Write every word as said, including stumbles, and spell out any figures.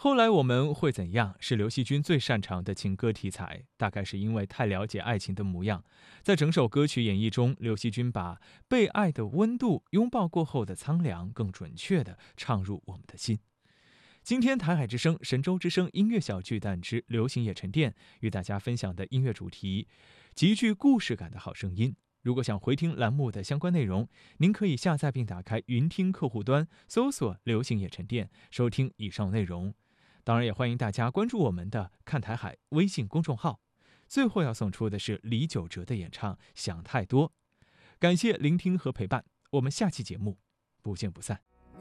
后来我们会怎样？是刘惜君最擅长的情歌题材，大概是因为太了解爱情的模样。在整首歌曲演绎中，刘惜君把被爱的温度、拥抱过后的苍凉，更准确地唱入我们的心。今天台海之声、神州之声音乐小巨蛋之流行也沉淀，与大家分享的音乐主题，极具故事感的好声音。如果想回听栏目的相关内容，您可以下载并打开云听客户端，搜索流行也沉淀，收听以上内容。当然也欢迎大家关注我们的看台海微信公众号。最后要送出的是李玖哲的演唱《想太多》。感谢聆听和陪伴，我们下期节目不见不散。